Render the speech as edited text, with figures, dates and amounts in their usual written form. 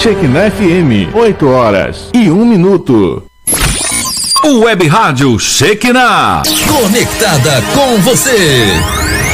Shekinah FM, 8h01. O Web Rádio Shekinah, conectada com você.